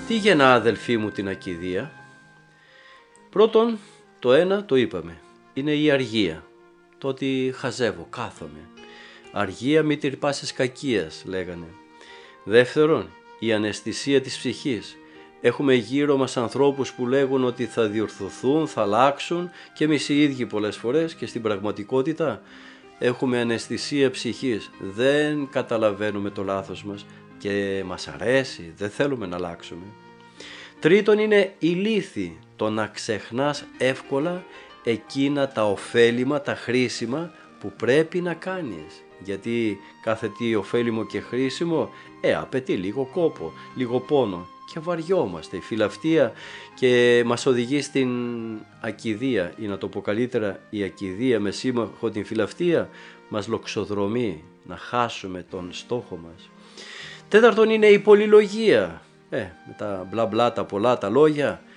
Τι γεννά, αδελφοί μου, την ακηδία? Πρώτον, το ένα το είπαμε, είναι η αργία, το ότι χαζεύω, κάθομαι. Αργία μη τρυπάσες κακίας, λέγανε. Δεύτερον, η αναισθησία της ψυχής. Έχουμε γύρω μας ανθρώπους που λέγουν ότι θα διορθωθούν, θα αλλάξουν, και εμείς οι ίδιοι πολλές φορές, και στην πραγματικότητα έχουμε αναισθησία ψυχής. Δεν καταλαβαίνουμε το λάθος μας και μας αρέσει, δεν θέλουμε να αλλάξουμε. Τρίτον, είναι η λύθη, το να ξεχνάς εύκολα εκείνα τα ωφέλιμα, τα χρήσιμα που πρέπει να κάνεις. Γιατί κάθε τι ωφέλιμο και χρήσιμο απαιτεί λίγο κόπο, λίγο πόνο και βαριόμαστε. Η φιλαυτία και μας οδηγεί στην ακηδία, ή να το πω καλύτερα, η ακηδία με σύμμαχο την φιλαυτία μας λοξοδρομεί να χάσουμε τον στόχο μας. Τέταρτον, είναι η πολυλογία. Με τα μπλα μπλα, τα πολλά, τα λόγια,